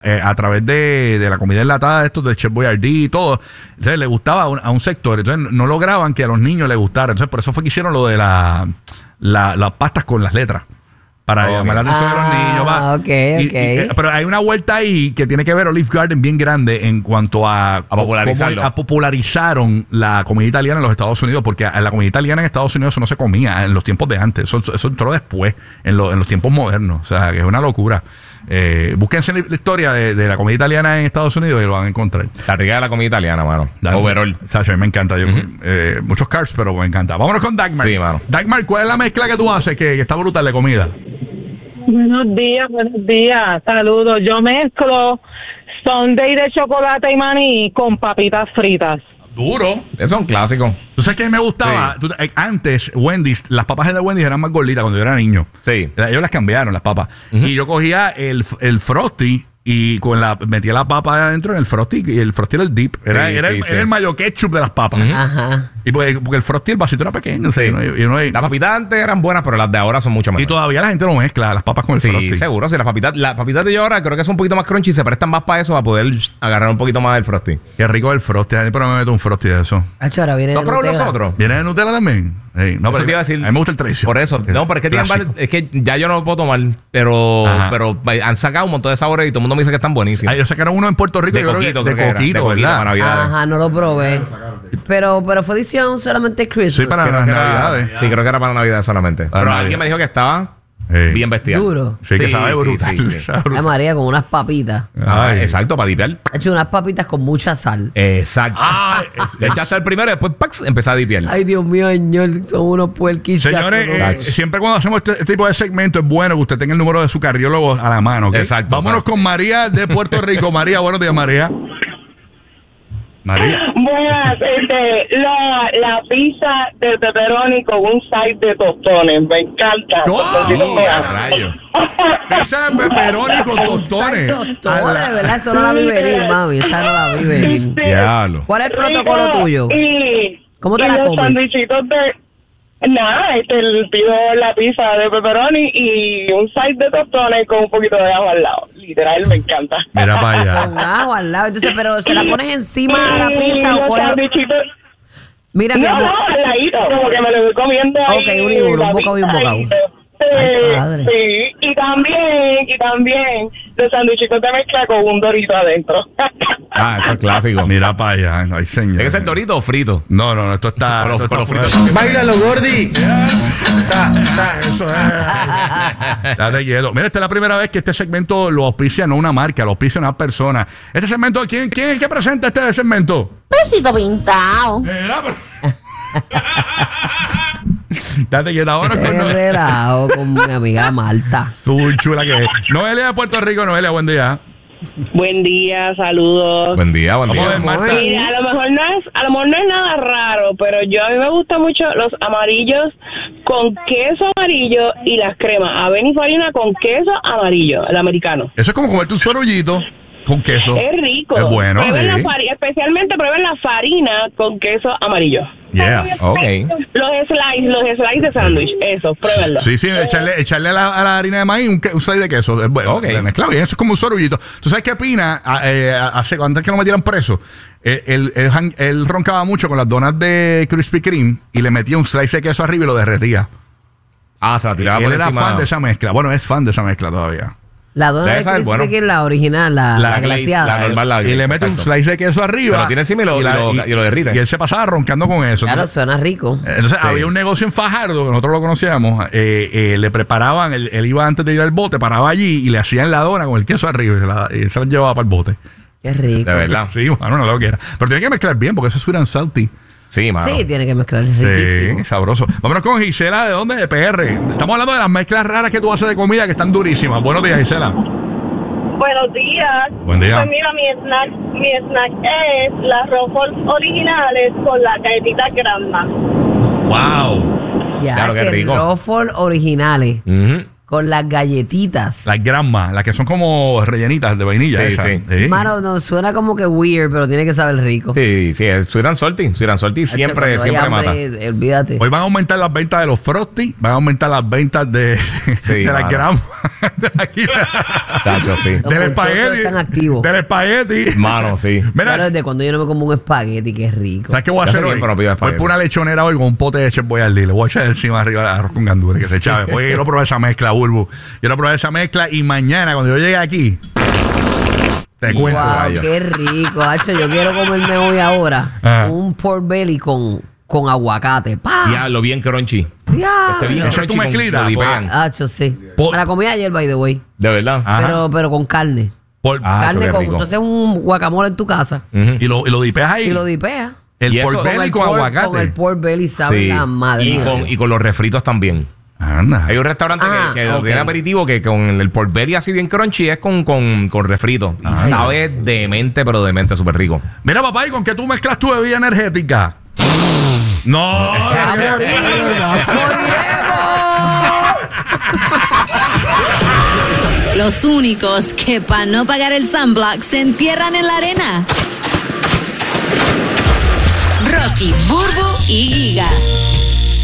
a través de la comida enlatada de estos de Chef Boyardee y todo. Entonces le gustaba a un sector. Entonces no lograban que a los niños les gustara. Entonces por eso fue que hicieron lo de las pastas con las letras. Para llamar la atención de los niños. Okay. Pero hay una vuelta ahí que tiene que ver Olive Garden bien grande en cuanto a popularizarlo. Popularizaron la comida italiana en los Estados Unidos, porque la comida italiana en Estados Unidos eso no se comía en los tiempos de antes. Eso entró después, en los tiempos modernos. O sea, que es una locura. Búsquense la historia de la comida italiana en Estados Unidos y lo van a encontrar. La rica de la comida italiana, mano. Overall. A mí me encanta. Muchos carbs, pero me encanta. Vámonos con Dagmar. Sí, mano. Dagmar, ¿cuál es la mezcla que tú haces que está brutal de comida? Buenos días. Saludos. Yo mezclo sundae de chocolate y maní con papitas fritas. Duro. Eso es un clásico. ¿Tú sabes qué me gustaba? Sí. Antes, Wendy's, las papas de Wendy's eran más gorditas cuando yo era niño. Sí. Ellos las cambiaron, las papas. Y yo cogía el Frosty y metía la papa adentro en el Frosty, y el Frosty era el dip. Era el mayo ketchup de las papas. Ajá. Y porque el Frosty, el vasito era pequeño. Sí. Las papitas antes eran buenas, pero las de ahora son mucho mejores. Y todavía la gente lo mezcla, las papas con el Frosty. Sí, seguro. Sí, las papitas de yo ahora creo que son un poquito más crunchy y se prestan más para eso, para poder agarrar un poquito más del Frosty. Qué rico el Frosty. Pero me meto un Frosty de eso. Ahora viene ¿No probó los otros? ¿Viene de Nutella también? Sí. No, eso te iba a decir. A mí me gusta el tradición. Por eso. No, pero es que ya yo no lo puedo tomar. Pero han sacado un montón de sabores y todo el mundo me dice que están buenísimos. Ellos sacaron uno en Puerto Rico, de coquito, ¿verdad? Ajá, no lo probé. Pero fue edición solamente Christmas. Sí, para las Navidades. Sí, creo que era para Navidad solamente. Pero alguien me dijo que estaba bien vestida. Duro. Sí, que sabe brutal. Ay, María, con unas papitas. Exacto, para dipear. He hecho unas papitas con mucha sal. Exacto. Le echaste el primero y después empezás a dipear. Ay, Dios mío, señor, son unos puerquillos. Señores, siempre cuando hacemos este tipo de segmento es bueno que usted tenga el número de su cardiólogo a la mano. ¿Okay? Exacto. Vámonos con María de Puerto Rico. María, buenos días, María. Buenas, la pizza de pepperoni con un side de tostones, me encanta. Pizza de pepperoni con tostones. Tostones, de verdad, eso no la vi venir, mami, esa no la vi venir. Diablo. ¿Cuál es el protocolo tuyo? ¿Cómo te la comes? Los sandwichitos pido la pizza de pepperoni y un side de tostones con un poquito de ajo al lado. Literal, me encanta. Mira para allá. Con ajo al lado. Entonces, pero ¿se la pones encima de la pizza o cuál? Mira, mi amor. al ladito, como que me lo voy comiendo ahí. Ok, un bocado y un bocado. Sí, y también los sanduichitos de mezcla con un dorito adentro. Eso es clásico. Mira para allá. Ay, señor. ¿Tiene que ser dorito o frito? No, esto está. ¡Báilalo, Gordy! Eso es. Date quieto. Mira, esta es la primera vez que este segmento lo auspicia no una marca, lo auspicia una persona. Este segmento, ¿quién es el que presenta este segmento? Besito pintado. Date quieto ahora con mi amiga Marta. Su chula que es. Noelia de Puerto Rico. Noelia, buen día. Buen día, saludos. Buen día. Marta. Mira, a lo mejor no es nada raro, pero a mí me gustan mucho los amarillos con queso amarillo y las cremas. Avena y farina con queso amarillo, el americano. Eso es como comerte un sorullito con queso. Es rico. Es bueno. Especialmente prueben la farina con queso amarillo. Yeah. Ok. Los slices de sándwich, eso, pruébenlo. Sí, echarle a la harina de maíz un slice de queso. Bueno, mezclado bien, eso es como un sorullito. ¿Tú sabes qué Pina antes que lo metieran preso? Él roncaba mucho con las donas de Krispy Kreme y le metía un slice de queso arriba y lo derretía. Se la tiraba por encima. Él era fan de esa mezcla. Bueno, es fan de esa mezcla todavía. La dona de Krispy Kreme, la original, la glaseada. La normal, y le mete un slice de queso arriba. Pero tiene encima y lo derrite. Y él se pasaba roncando con eso. Claro, suena rico. Entonces había un negocio en Fajardo, que nosotros lo conocíamos. Le preparaban, él iba antes de ir al bote, paraba allí y le hacían la dona con el queso arriba y se la llevaba para el bote. Qué rico. De verdad. Sí, bueno, no lo quiera. Pero tiene que mezclar bien porque eso es sweet and salty. Sí, mano. Sí, tiene que mezclar, es riquísimo. Sí, sabroso. Vámonos con Gisela, ¿de dónde? De PR. Estamos hablando de las mezclas raras que tú haces de comida que están durísimas. Buenos días, Gisela. Buenos días. Buen día. Pues mira, mi snack es las Ruffles originales con la galletita grandma. Wow. Ya, Claro, qué rico. Ruffles originales. Con las galletitas. Las Granma, las que son como rellenitas de vainilla. Sí, esa. sí. Mano, no, suena como que weird, pero tiene que saber rico. Sí, Sweet and Salty siempre mata. Olvídate. Hoy van a aumentar las ventas de los Frosty, van a aumentar las ventas de las Granma. Tacho, sí. Los Del espagueti. están activos. Del espagueti. Mano, sí. Mira, Pero desde cuando yo no me como un espagueti, que es rico. ¿sabes qué voy a hacer hoy? Voy por una lechonera hoy con un pote de Chef Boyardee. Le voy a echar encima arriba el arroz con gandules que se chave. Voy a ir a probar esa mezcla, Burbu. Quiero probar esa mezcla y mañana cuando yo llegue aquí te cuento. Wow, qué rico, hacho. Yo quiero comerme hoy ahora un pork belly con aguacate. ¡Pah! Diablo, bien crunchy. Diablo. Esa es tu mezclita. Hacho, sí. Me la comí ayer, by the way. De verdad. Pero con carne. Carne con... Entonces un guacamole en tu casa. Y lo dipeas ahí. Y lo dipeas. El pork belly con aguacate. Con el pork belly sabe la madre. Y con los refritos también. Anda. Hay un restaurante que tiene aperitivo que con el pork belly así bien crunchy es con refrito. Y sabe demente, pero demente, súper rico. Mira, papá, ¿y con qué tú mezclas tu bebida energética? No. Los únicos que para no pagar el sunblock se entierran en la arena. Rocky, Burbu y Giga.